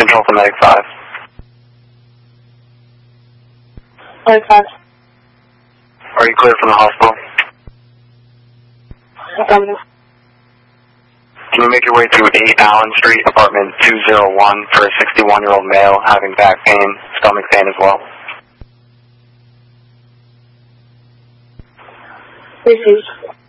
Control for Medic 5. Medic 5. Are you clear from the hospital? Affirmative. Can you make your way to 8 Allen Street, apartment 201 for a 61-year-old male having back pain, stomach pain as well? Received.